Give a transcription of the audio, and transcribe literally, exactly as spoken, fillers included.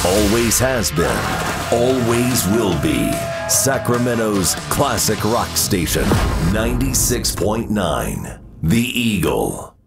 Always has been, always will be. Sacramento's classic rock station, ninety-six point nine, The Eagle.